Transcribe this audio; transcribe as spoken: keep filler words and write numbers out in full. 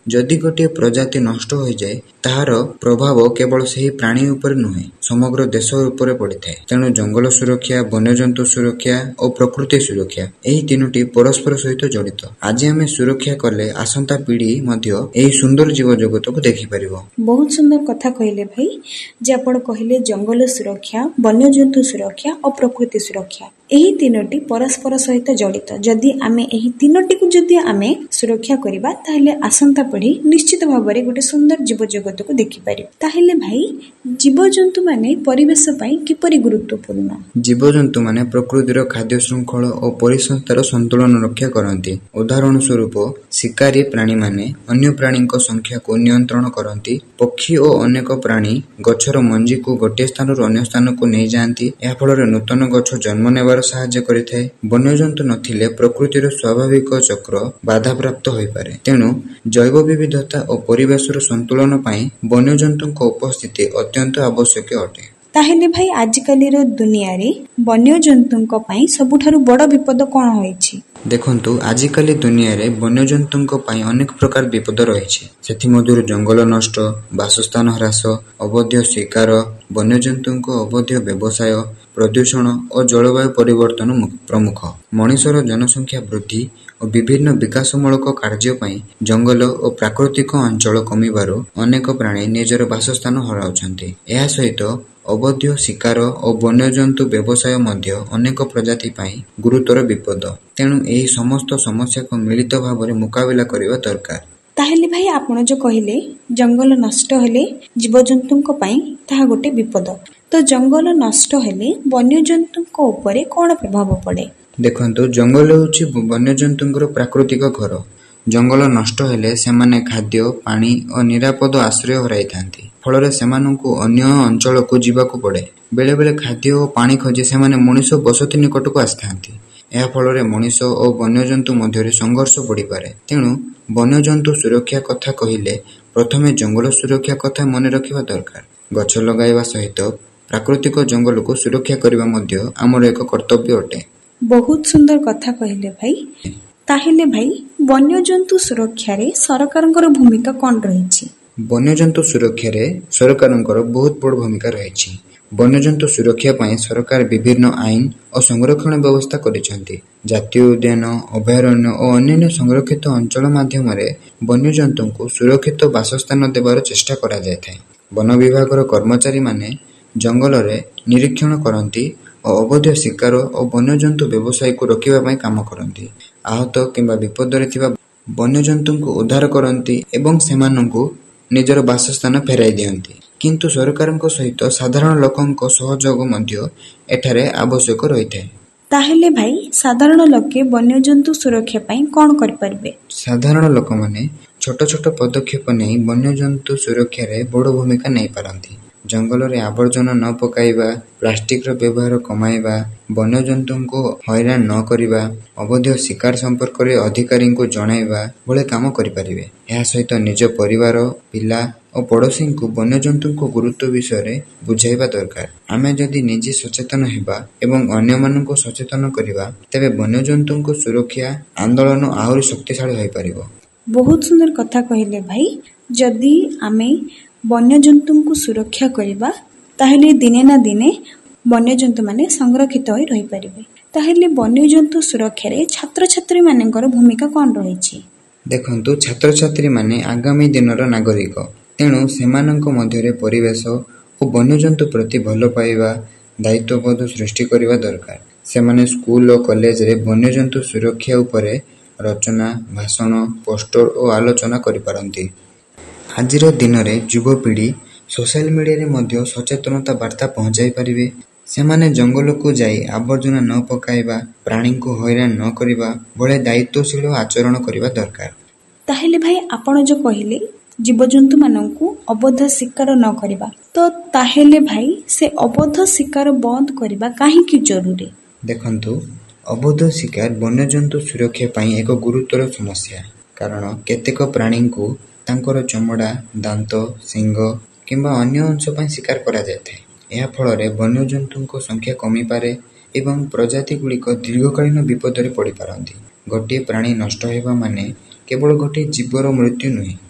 ଯଦି ଗୋଟିଏ ପ୍ରଜାତି ନଷ୍ଟ ହୋଇଯାଏ ତାହାର ପ୍ରଭାବ କେବଳ ସେହି ପ୍ରାଣୀ ଉପରେ ନୁହେଁ, ସମଗ୍ର ଦେଶ ଉପରେ ପଡ଼ିଥାଏ। ତେଣୁ ଜଙ୍ଗଲ ସୁରକ୍ଷା, ବନ୍ୟଜନ୍ତୁ ସୁରକ୍ଷା ଓ ପ୍ରକୃତି ସୁରକ୍ଷା ଏହି ତିନୋଟି ପରସ୍ପର ସହିତ ଜଡ଼ିତ। ଆଜି ଆମେ ସୁରକ୍ଷା କଲେ ଆସନ୍ତା ପିଢ଼ି ମଧ୍ୟ ଏହି ସୁନ୍ଦର ଜୀବ ଜଗତକୁ ଦେଖିପାରିବ। ବହୁତ ସୁନ୍ଦର କଥା କହିଲେ ଭାଇ, ଯେ ଆପଣ କହିଲେ ଜଙ୍ଗଲ ସୁରକ୍ଷା, ବନ୍ୟଜନ୍ତୁ ସୁରକ୍ଷା ଓ ପ୍ରକୃତି ସୁରକ୍ଷା ଏହି ତିନୋଟି ପରସ୍ପର ସହିତ ଜଡ଼ିତ। ଯଦି ଆମେ ଏହି ତିନୋଟିକୁ ଯଦି ଆମେ ସୁରକ୍ଷା କରିବା ତାହେଲେ ଆସନ୍ତା ପିଢ଼ି ନିଶ୍ଚିତ ଭାବରେ ଗୋଟେ ସୁନ୍ଦର ଜୀବ ଜଗତକୁ ଦେଖିପାରିବ। ତାହେଲେ ଭାଇ, ଜୀବଜନ୍ତୁ ମାନେ ପରିବେଶ ପାଇଁ କିପରି ଗୁରୁତ୍ୱପୂର୍ଣ୍ଣ? ଜୀବଜନ୍ତୁ ମାନେ ପ୍ରକୃତିର ଖାଦ୍ୟ ଶୃଙ୍ଖଳ ଓ ପରିସଂସ୍ଥାର ସନ୍ତୁଳନ ରକ୍ଷା କରନ୍ତି। ଉଦାହରଣ ସ୍ୱରୂପ ଶିକାରୀ ପ୍ରାଣୀମାନେ ଅନ୍ୟ ପ୍ରାଣୀଙ୍କ ସଂଖ୍ୟାକୁ ନିୟନ୍ତ୍ରଣ କରନ୍ତି। ପକ୍ଷୀ ଓ ଅନେକ ପ୍ରାଣୀ ଗଛର ମଞ୍ଜିକୁ ଗୋଟିଏ ସ୍ଥାନରୁ ଅନ୍ୟ ସ୍ଥାନକୁ ନେଇଯାଆନ୍ତି। ଏହା ଫଳରେ ନୂତନ ଗଛ ଜନ୍ମ ନେବାର ସାହାଯ୍ୟ କରିଥାଏ। ବନ୍ୟଜନ୍ତୁ ନଥିଲେ ପ୍ରକୃତିର ସ୍ୱାଭାବିକ ଚକ୍ର ବାଧାପ୍ରାପ୍ତ ହୋଇପାରେ। ତେଣୁ ଜୈବ ବିବିଧତା ଓ ପରିବେଶର ସନ୍ତୁଳନ ପାଇଁ ବନ୍ୟଜନ୍ତୁଙ୍କ ଉପସ୍ଥିତି ଅତ୍ୟନ୍ତ ଆବଶ୍ୟକ ଅଟେ। ତାହେଲେ ଭାଇ, ଆଜିକାଲିର ଦୁନିଆରେ ବନ୍ୟଜନ୍ତୁଙ୍କ ପାଇଁ ସବୁଠାରୁ ବଡ଼ ବିପଦ କ'ଣ ହୋଇଛି? ଦେଖନ୍ତୁ, ଆଜିକାଲି ଦୁନିଆରେ ବନ୍ୟଜନ୍ତୁଙ୍କ ପାଇଁ ଅନେକ ପ୍ରକାର ବିପଦ ରହିଛି। ସେଥିମଧ୍ୟରୁ ଜଙ୍ଗଲ ନଷ୍ଟ, ବାସସ୍ଥାନ ହ୍ରାସ, ଅବୈଧ ଶିକାର, ବନ୍ୟଜନ୍ତୁଙ୍କ ଅବୈଧ ବ୍ୟବସାୟ, ପ୍ରଦୂଷଣ ଓ ଜଳବାୟୁ ପରିବର୍ତ୍ତନ ପ୍ରମୁଖ। ମଣିଷର ଜନସଂଖ୍ୟା ବୃଦ୍ଧି ଓ ବିଭିନ୍ନ ବିକାଶମୂଳକ କାର୍ଯ୍ୟ ପାଇଁ ଜଙ୍ଗଲ ଓ ପ୍ରାକୃତିକ ଅଞ୍ଚଳ କମିବାରୁ ଅନେକ ପ୍ରାଣୀ ନିଜର ବାସସ୍ଥାନ ହରାଉଛନ୍ତି। ଏହା ସହିତ ଅବୈଧ ଶିକାର ଓ ବନ୍ୟଜନ୍ତୁ ବ୍ୟବସାୟ ମଧ୍ୟ ଅନେକ ପ୍ରଜାତି ପାଇଁ ଗୁରୁତର ବିପଦ। ତେଣୁ ଏହି ସମସ୍ତ ସମସ୍ୟାକୁ ମିଳିତ ଭାବରେ ମୁକାବିଲା କରିବା ଦରକାର। ତାହେଲେ ଭାଇ, ଆପଣ ଯୋଉ କହିଲେ ଜଙ୍ଗଲ ନଷ୍ଟ ହେଲେ ଜୀବଜନ୍ତୁଙ୍କ ପାଇଁ ତାହା ଗୋଟେ ବିପଦ, ତ ଜଙ୍ଗଲ ନଷ୍ଟ ହେଲେ ବନ୍ୟଜନ୍ତୁଙ୍କ ଉପରେ କ'ଣ ପ୍ରଭାବ ପଡ଼େ? ଦେଖନ୍ତୁ, ଜଙ୍ଗଲ ହେଉଛି ବନ୍ୟଜନ୍ତୁଙ୍କର ପ୍ରାକୃତିକ ଘର। ଜଙ୍ଗଲ ନଷ୍ଟ ହେଲେ ସେମାନେ ଖାଦ୍ୟ, ପାଣି ଓ ନିରାପଦ ଆଶ୍ରୟ ହରାଇଥାନ୍ତି। ଫଳରେ ସେମାନଙ୍କୁ ଅନ୍ୟ ଅଞ୍ଚଳକୁ ଯିବାକୁ ପଡ଼େ। ବେଳେବେଳେ ଖାଦ୍ୟ ଓ ପାଣି ଖୋଜି ସେମାନେ ମଣିଷ ବସତି ନିକଟକୁ ଆସିଥାନ୍ତି। ଏହା ଫଳରେ ମଣିଷ ଓ ବନ୍ୟଜନ୍ତୁ ମଧ୍ୟରେ ସଂଘର୍ଷ ବଢ଼ିପାରେ। ତେଣୁ ବନ୍ୟଜନ୍ତୁ ସୁରକ୍ଷା କଥା କହିଲେ ପ୍ରଥମେ ଜଙ୍ଗଲ ସୁରକ୍ଷା କଥା ମନେ ରଖିବା ଦରକାର। ଗଛ ଲଗାଇବା ସହିତ ପ୍ରାକୃତିକ ଜଙ୍ଗଲକୁ ସୁରକ୍ଷା କରିବା ମଧ୍ୟ ଆମର ଏକ କର୍ତ୍ତବ୍ୟ ଅଟେ। ବହୁତ ସୁନ୍ଦର କଥା କହିଲେ ଭାଇ। ତାହେଲେ ଭାଇ, ବନ୍ୟଜନ୍ତୁ ସୁରକ୍ଷାରେ ସରକାରଙ୍କର ଭୂମିକା କ'ଣ ରହିଛି? ବନ୍ୟଜନ୍ତୁ ସୁରକ୍ଷାରେ ସରକାରଙ୍କର ବହୁତ ବଡ଼ ଭୂମିକା ରହିଛି। ବନ୍ୟଜନ୍ତୁ ସୁରକ୍ଷା ପାଇଁ ସରକାର ବିଭିନ୍ନ ଆଇନ ଓ ସଂରକ୍ଷଣ ବ୍ୟବସ୍ଥା କରିଛନ୍ତି। ଜାତୀୟ ଉଦ୍ୟାନ, ଅଭୟାରଣ୍ୟ ଓ ଅନ୍ୟାନ୍ୟ ସଂରକ୍ଷିତ ଅଞ୍ଚଳ ମାଧ୍ୟମରେ ବନ୍ୟଜନ୍ତୁଙ୍କୁ ସୁରକ୍ଷିତ ବାସସ୍ଥାନ ଦେବାର ଚେଷ୍ଟା କରାଯାଇଥାଏ। ବନ ବିଭାଗର କର୍ମଚାରୀମାନେ ଜଙ୍ଗଲରେ ନିରୀକ୍ଷଣ କରନ୍ତି ଓ ଅବୈଧ ଶିକାର ଓ ବନ୍ୟଜନ୍ତୁ ବ୍ୟବସାୟକୁ ରୋକିବା ପାଇଁ କାମ କରନ୍ତି। ଆହତ କିମ୍ବା ବିପଦରେ ଥିବା ବନ୍ୟଜନ୍ତୁଙ୍କୁ ଉଦ୍ଧାର କରନ୍ତି ଏବଂ ସେମାନଙ୍କୁ ନିଜର ବାସସ୍ଥାନ ଫେରାଇ ଦିଅନ୍ତି। କିନ୍ତୁ ସରକାରଙ୍କ ସହିତ ସାଧାରଣ ଲୋକଙ୍କ ସହଯୋଗ ମଧ୍ୟ ଏଠାରେ ଆବଶ୍ୟକ ରହିଥାଏ। ତାହେଲେ ଭାଇ, ସାଧାରଣ ଲୋକେ ବନ୍ୟଜନ୍ତୁ ସୁରକ୍ଷା ପାଇଁ କ'ଣ କରିପାରିବେ? ସାଧାରଣ ଲୋକମାନେ ଛୋଟ ଛୋଟ ପଦକ୍ଷେପ ନେଇ ବନ୍ୟଜନ୍ତୁ ସୁରକ୍ଷାରେ ବଡ଼ ଭୂମିକା ନେଇପାରନ୍ତି। ଜଙ୍ଗଲରେ ଆବର୍ଜନା ନ ପକାଇବା, ପ୍ଲାଷ୍ଟିକର ବ୍ୟବହାର କମାଇବା, ବନ୍ୟଜନ୍ତୁଙ୍କୁ ହଇରାଣ ନ କରିବା, ଅବୈଧ ଶିକାର ସମ୍ପର୍କରେ ଅଧିକାରୀଙ୍କୁ ଜଣାଇବା ଭଳି କାମ କରିପାରିବେ। ଏହା ସହିତ ନିଜ ପରିବାର, ପିଲା ଓ ପଡ଼ୋଶୀଙ୍କୁ ବନ୍ୟଜନ୍ତୁଙ୍କ ଗୁରୁତ୍ୱ ବିଷୟରେ ବୁଝାଇବା ଦରକାର। ଆମେ ଯଦି ନିଜେ ସଚେତନ ହେବା ଏବଂ ଅନ୍ୟମାନଙ୍କୁ ସଚେତନ କରିବା, ତେବେ ବନ୍ୟଜନ୍ତୁଙ୍କ ସୁରକ୍ଷା ଆନ୍ଦୋଳନ ଆହୁରି ଶକ୍ତିଶାଳୀ ହୋଇପାରିବ। ବହୁତ ସୁନ୍ଦର କଥା କହିଲେ ଭାଇ। ଯଦି ଆମେ ବନ୍ୟଜନ୍ତୁଙ୍କୁ ସୁରକ୍ଷା କରିବା ତାହେଲେ ଦିନେ ନା ଦିନେ ବନ୍ୟଜନ୍ତୁମାନେ ସଂରକ୍ଷିତ ହୋଇ ରହିପାରିବେ। ତାହେଲେ ବନ୍ୟଜନ୍ତୁ ସୁରକ୍ଷାରେ ଛାତ୍ରଛାତ୍ରୀମାନଙ୍କର ଭୂମିକା କ'ଣ ରହିଛି? ଦେଖନ୍ତୁ, ଛାତ୍ରଛାତ୍ରୀମାନେ ଆଗାମୀ ଦିନର ନାଗରିକ। ତେଣୁ ସେମାନଙ୍କ ମଧ୍ୟରେ ପରିବେଶ ଓ ବନ୍ୟଜନ୍ତୁ ପ୍ରତି ଭଲ ପାଇବା, ଦାୟିତ୍ୱବୋଧ ସୃଷ୍ଟି କରିବା ଦରକାର। ସେମାନେ ସ୍କୁଲ ଓ କଲେଜରେ ବନ୍ୟଜନ୍ତୁ ସୁରକ୍ଷା ଉପରେ ରଚନା, ଭାଷଣ, ପୋଷ୍ଟର ଓ ଆଲୋଚନା କରିପାରନ୍ତି। ଆଜିର ଦିନରେ ଯୁବପିଢ଼ି ସୋସିଆଲ ମିଡ଼ିଆରେ ମଧ୍ୟ ସଚେତନତା ବାର୍ତ୍ତା ପହଞ୍ଚାଇ ପାରିବେ। ସେମାନେ ଜଙ୍ଗଲକୁ ଯାଇ ଆବର୍ଜନା ନ ପକାଇବା, ପ୍ରାଣୀଙ୍କୁ ହଇରାଣ ନ କରିବା ଭଳି ଦାୟିତ୍ୱଶୀଳ ଆଚରଣ କରିବା ଦରକାର। ତାହେଲେ ଭାଇ, ଆପଣ ଯୋଉ କହିଲେ ଜୀବଜନ୍ତୁମାନଙ୍କୁ ଅବୈଧ ଶିକାର ନ କରିବା, ତ ତାହେଲେ ଭାଇ ସେ ଅବୈଧ ଶିକାର ବନ୍ଦ କରିବା କାହିଁକି ଜରୁରୀ? ଦେଖନ୍ତୁ, ଅବୈଧ ଶିକାର ବନ୍ୟଜନ୍ତୁ ସୁରକ୍ଷା ପାଇଁ ଏକ ଗୁରୁତର ସମସ୍ୟା। କାରଣ କେତେକ ପ୍ରାଣୀଙ୍କୁ ତାଙ୍କର ଚମଡ଼ା, ଦାନ୍ତ, ଶିଙ୍ଗ କିମ୍ବା ଅନ୍ୟ ଅଂଶ ପାଇଁ ଶିକାର କରାଯାଇଥାଏ। ଏହା ଫଳରେ ବନ୍ୟଜନ୍ତୁଙ୍କ ସଂଖ୍ୟା କମିପାରେ ଏବଂ ପ୍ରଜାତିଗୁଡ଼ିକ ଦୀର୍ଘକାଳୀନ ବିପଦରେ ପଡ଼ିପାରନ୍ତି। ଗୋଟିଏ ପ୍ରାଣୀ ନଷ୍ଟ ହେବା ମାନେ କେବଳ ଗୋଟିଏ ଜୀବର ମୃତ୍ୟୁ ନୁହେଁ,